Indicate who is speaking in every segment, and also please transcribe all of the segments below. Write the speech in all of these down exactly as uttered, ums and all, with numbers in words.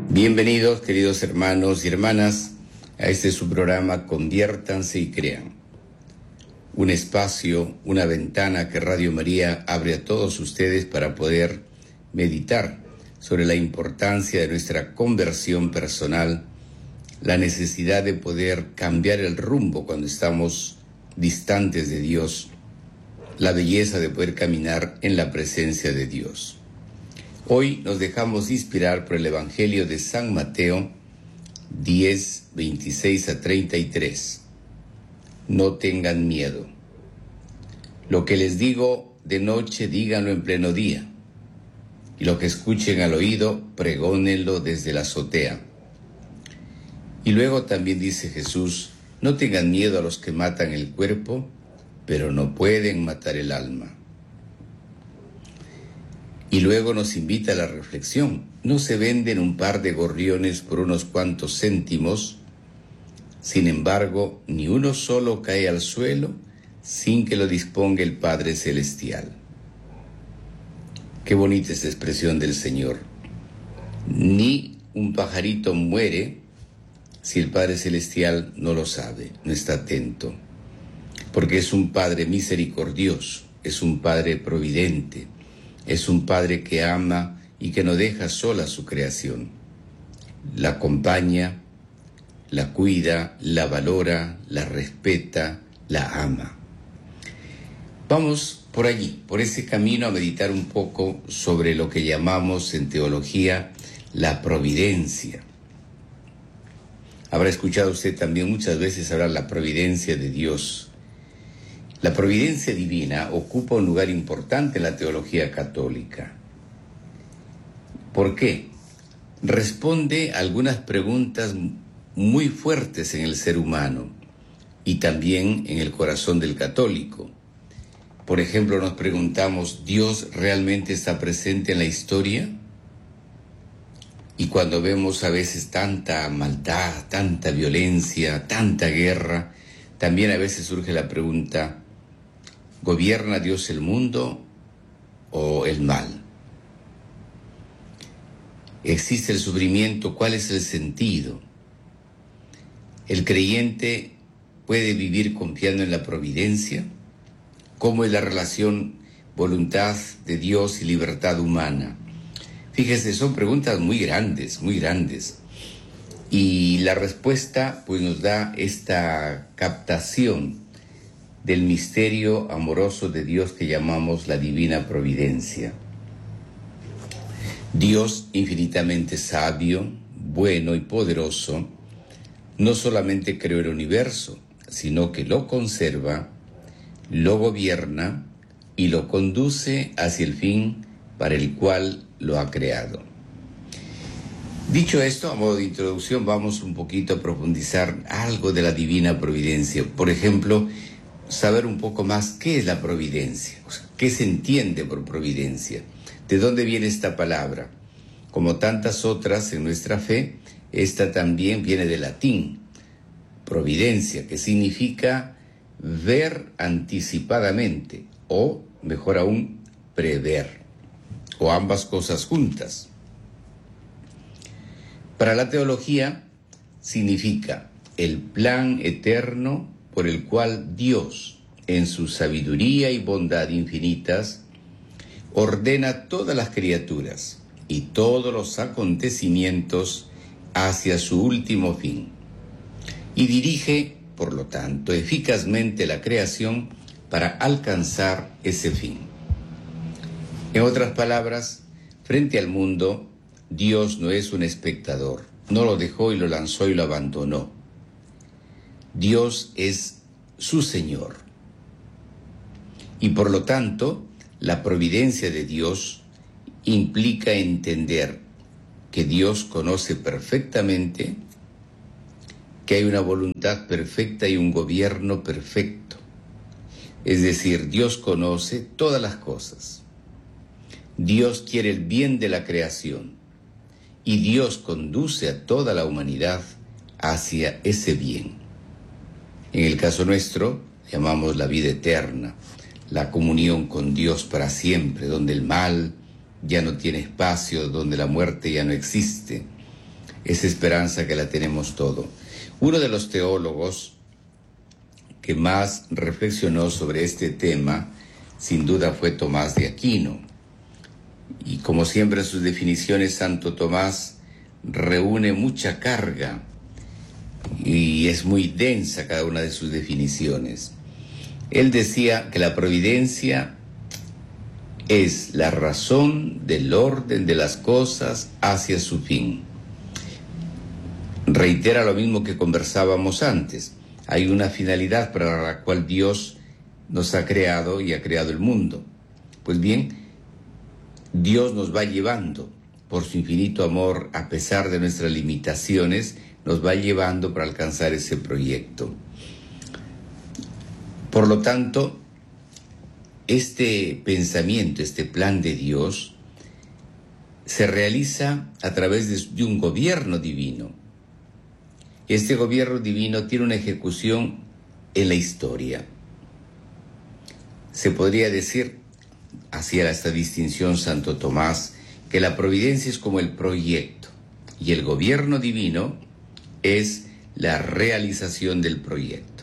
Speaker 1: Bienvenidos, queridos hermanos y hermanas, a este su programa Conviértanse y Crean. Un espacio, una ventana que Radio María abre a todos ustedes para poder meditar sobre la importancia de nuestra conversión personal, la necesidad de poder cambiar el rumbo cuando estamos distantes de Dios, la belleza de poder caminar en la presencia de Dios. Hoy nos dejamos inspirar por el Evangelio de San Mateo diez, veintiséis a treinta y tres. No tengan miedo. Lo que les digo de noche, díganlo en pleno día. Y lo que escuchen al oído, pregónenlo desde la azotea. Y luego también dice Jesús, no tengan miedo a los que matan el cuerpo, pero no pueden matar el alma. Y luego nos invita a la reflexión. No se venden un par de gorriones por unos cuantos céntimos. Sin embargo, ni uno solo cae al suelo sin que lo disponga el Padre Celestial. Qué bonita esta expresión del Señor. Ni un pajarito muere si el Padre Celestial no lo sabe, no está atento. Porque es un Padre misericordioso, es un Padre providente. Es un Padre que ama y que no deja sola su creación. La acompaña, la cuida, la valora, la respeta, la ama. Vamos por allí, por ese camino, a meditar un poco sobre lo que llamamos en teología la providencia. Habrá escuchado usted también muchas veces hablar de la providencia de Dios. La providencia divina ocupa un lugar importante en la teología católica. ¿Por qué? Responde a algunas preguntas muy fuertes en el ser humano y también en el corazón del católico. Por ejemplo, nos preguntamos, ¿Dios realmente está presente en la historia? Y cuando vemos a veces tanta maldad, tanta violencia, tanta guerra, también a veces surge la pregunta, ¿gobierna Dios el mundo o el mal? ¿Existe el sufrimiento? ¿Cuál es el sentido? ¿El creyente puede vivir confiando en la providencia? ¿Cómo es la relación voluntad de Dios y libertad humana? Fíjese, son preguntas muy grandes, muy grandes. Y la respuesta pues nos da esta captación del misterio amoroso de Dios que llamamos la divina providencia. Dios infinitamente sabio, bueno y poderoso, no solamente creó el universo, sino que lo conserva, lo gobierna y lo conduce hacia el fin para el cual lo ha creado. Dicho esto, a modo de introducción, vamos un poquito a profundizar algo de la divina providencia. Por ejemplo, saber un poco más qué es la providencia, o sea, qué se entiende por providencia, de dónde viene esta palabra. Como tantas otras en nuestra fe, esta también viene del latín, providencia, que significa ver anticipadamente, o mejor aún, prever, o ambas cosas juntas. Para la teología, significa el plan eterno por el cual Dios, en su sabiduría y bondad infinitas, ordena todas las criaturas y todos los acontecimientos hacia su último fin, y dirige, por lo tanto, eficazmente la creación para alcanzar ese fin. En otras palabras, frente al mundo, Dios no es un espectador, no lo dejó y lo lanzó y lo abandonó. Dios es su Señor. Y por lo tanto, la providencia de Dios implica entender que Dios conoce perfectamente, que hay una voluntad perfecta y un gobierno perfecto. Es decir, Dios conoce todas las cosas. Dios quiere el bien de la creación y Dios conduce a toda la humanidad hacia ese bien. En el caso nuestro, llamamos la vida eterna, la comunión con Dios para siempre, donde el mal ya no tiene espacio, donde la muerte ya no existe, esa esperanza que la tenemos todo. Uno de los teólogos que más reflexionó sobre este tema, sin duda, fue Tomás de Aquino. Y como siempre en sus definiciones, Santo Tomás reúne mucha carga y es muy densa cada una de sus definiciones. Él decía que la providencia es la razón del orden de las cosas hacia su fin. Reitera lo mismo que conversábamos antes. Hay una finalidad para la cual Dios nos ha creado y ha creado el mundo. Pues bien, Dios nos va llevando por su infinito amor, a pesar de nuestras limitaciones, nos va llevando para alcanzar ese proyecto. Por lo tanto, este pensamiento, este plan de Dios, se realiza a través de, de un gobierno divino. Este gobierno divino tiene una ejecución en la historia. Se podría decir, hacía esta distinción Santo Tomás, que la providencia es como el proyecto y el gobierno divino es la realización del proyecto.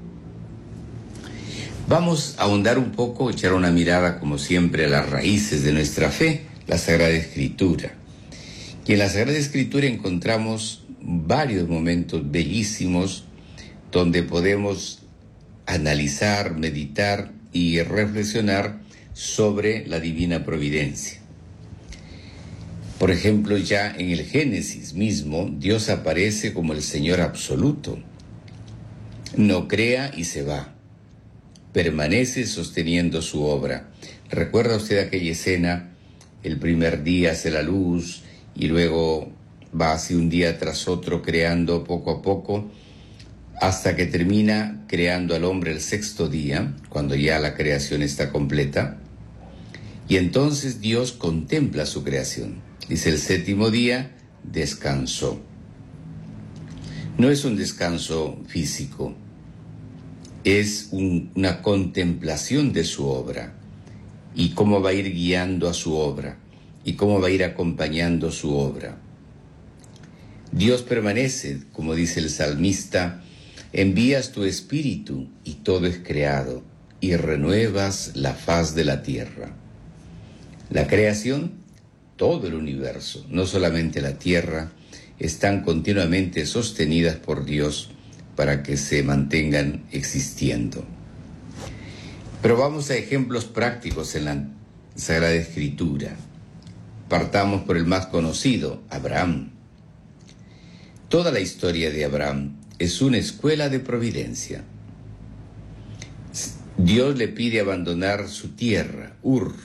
Speaker 1: Vamos a ahondar un poco, echar una mirada como siempre a las raíces de nuestra fe, la Sagrada Escritura. Y en la Sagrada Escritura encontramos varios momentos bellísimos donde podemos analizar, meditar y reflexionar sobre la divina providencia. Por ejemplo, ya en el Génesis mismo, Dios aparece como el Señor absoluto. No crea y se va. Permanece sosteniendo su obra. ¿Recuerda usted aquella escena? El primer día hace la luz y luego va así un día tras otro creando poco a poco hasta que termina creando al hombre el sexto día, cuando ya la creación está completa. Y entonces Dios contempla su creación. Dice, el séptimo día descansó. No es un descanso físico, es un, una contemplación de su obra y cómo va a ir guiando a su obra y cómo va a ir acompañando su obra. Dios permanece, como dice el salmista, envías tu espíritu y todo es creado y renuevas la faz de la tierra. La creación, todo el universo, no solamente la tierra, están continuamente sostenidas por Dios para que se mantengan existiendo. Pero vamos a ejemplos prácticos en la Sagrada Escritura. Partamos por el más conocido, Abraham. Toda la historia de Abraham es una escuela de providencia. Dios le pide abandonar su tierra, Ur,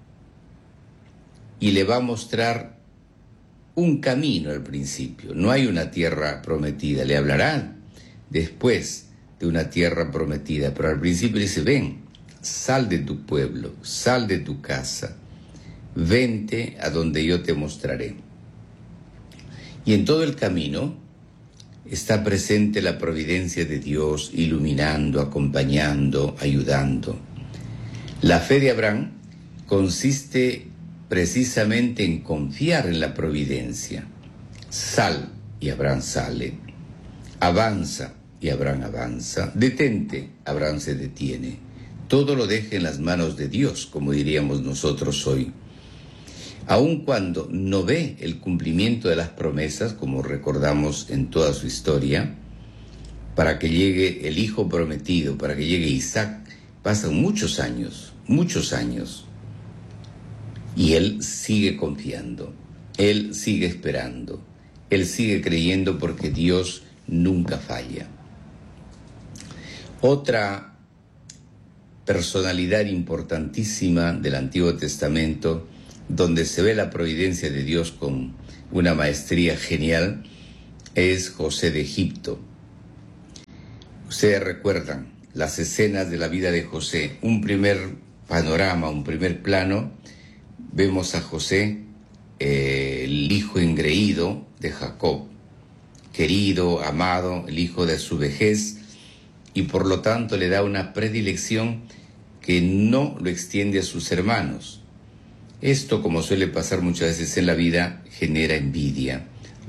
Speaker 1: y le va a mostrar un camino al principio. No hay una tierra prometida, le hablará después de una tierra prometida, pero al principio le dice, ven, sal de tu pueblo, sal de tu casa, vente a donde yo te mostraré. Y en todo el camino está presente la providencia de Dios, iluminando, acompañando, ayudando. La fe de Abraham consiste precisamente en confiar en la providencia. Sal, y Abraham sale. Avanza, y Abraham avanza. Detente, Abraham se detiene. Todo lo deja en las manos de Dios, como diríamos nosotros hoy. Aun cuando no ve el cumplimiento de las promesas, como recordamos en toda su historia, para que llegue el hijo prometido, para que llegue Isaac, pasan muchos años, muchos años. Y él sigue confiando, él sigue esperando, él sigue creyendo porque Dios nunca falla. Otra personalidad importantísima del Antiguo Testamento, donde se ve la providencia de Dios con una maestría genial, es José de Egipto. Ustedes recuerdan las escenas de la vida de José, un primer panorama, un primer plano. Vemos a José, eh, el hijo engreído de Jacob, querido, amado, el hijo de su vejez, y por lo tanto le da una predilección que no lo extiende a sus hermanos. Esto, como suele pasar muchas veces en la vida, genera envidia.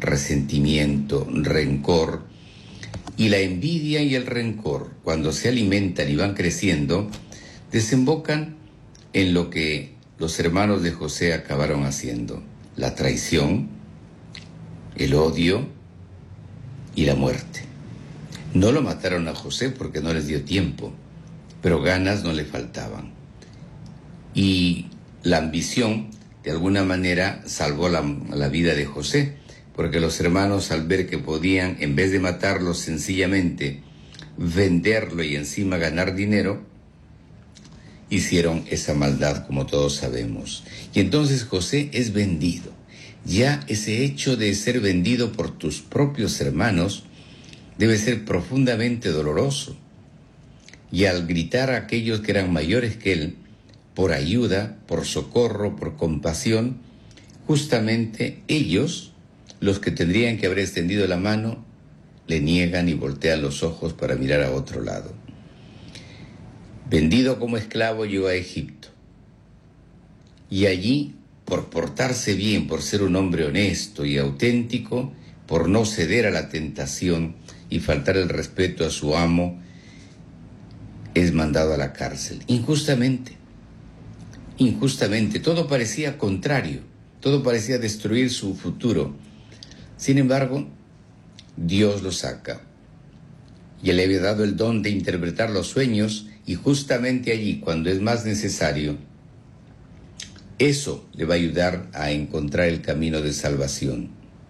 Speaker 1: resentimiento, rencor, y la envidia y el rencor, cuando se alimentan y van creciendo, desembocan en lo que los hermanos de José acabaron haciendo: la traición, el odio y la muerte. No lo mataron a José porque no les dio tiempo, pero ganas no le faltaban. Y la ambición, de alguna manera, salvó la, la vida de José, porque los hermanos, al ver que podían, en vez de matarlo, sencillamente venderlo y encima ganar dinero, hicieron esa maldad, como todos sabemos. Y entonces José es vendido. Ya ese hecho de ser vendido por tus propios hermanos debe ser profundamente doloroso. Y al gritar a aquellos que eran mayores que él, por ayuda, por socorro, por compasión, justamente ellos, los que tendrían que haber extendido la mano, le niegan y voltean los ojos para mirar a otro lado. Vendido como esclavo llegó a Egipto. Y allí, por portarse bien, por ser un hombre honesto y auténtico, por no ceder a la tentación y faltar el respeto a su amo, es mandado a la cárcel. Injustamente. Injustamente. Todo parecía contrario. Todo parecía destruir su futuro. Sin embargo, Dios lo saca. Y le había dado el don de interpretar los sueños, y justamente allí, cuando es más necesario, eso le va a ayudar a encontrar el camino de salvación.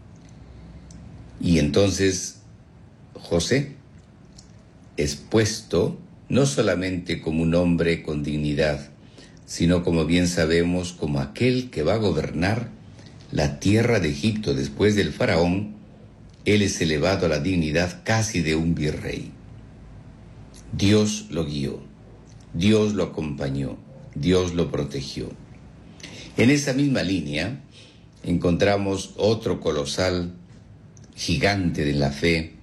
Speaker 1: Y entonces José es puesto no solamente como un hombre con dignidad, sino, como bien sabemos, como aquel que va a gobernar la tierra de Egipto. Después del faraón, él es elevado a la dignidad casi de un virrey. Dios lo guió, Dios lo acompañó, Dios lo protegió. En esa misma línea encontramos otro colosal gigante de la fe,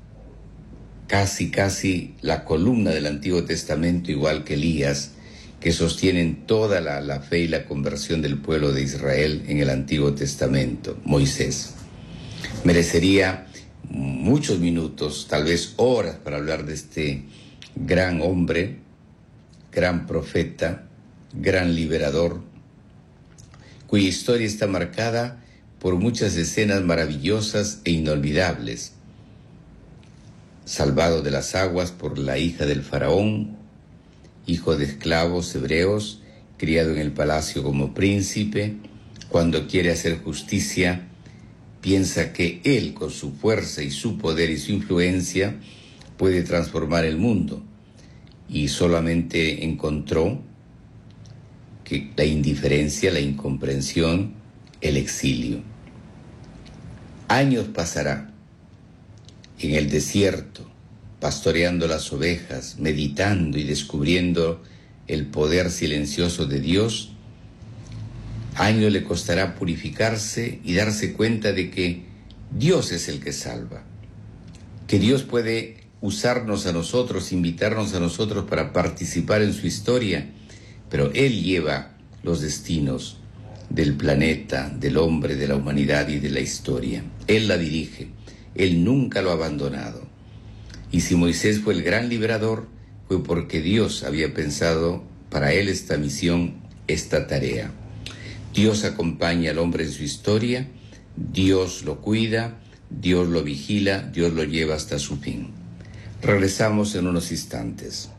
Speaker 1: casi casi la columna del Antiguo Testamento, igual que Elías, que sostienen toda la, la fe y la conversión del pueblo de Israel en el Antiguo Testamento: Moisés. Merecería muchos minutos, tal vez horas, para hablar de este gran hombre, gran profeta, gran liberador, cuya historia está marcada por muchas escenas maravillosas e inolvidables. Salvado de las aguas por la hija del faraón, hijo de esclavos hebreos, criado en el palacio como príncipe, cuando quiere hacer justicia, piensa que él, con su fuerza y su poder y su influencia, puede transformar el mundo, y solamente encontró que la indiferencia, la incomprensión, el exilio. Años pasará en el desierto, pastoreando las ovejas, meditando y descubriendo el poder silencioso de Dios. Años le costará purificarse y darse cuenta de que Dios es el que salva, que Dios puede usarnos a nosotros, invitarnos a nosotros para participar en su historia, pero Él lleva los destinos del planeta, del hombre, de la humanidad y de la historia. Él la dirige, Él nunca lo ha abandonado. Y si Moisés fue el gran liberador, fue porque Dios había pensado para él esta misión, esta tarea. Dios acompaña al hombre en su historia, Dios lo cuida, Dios lo vigila, Dios lo lleva hasta su fin. Regresamos en unos instantes.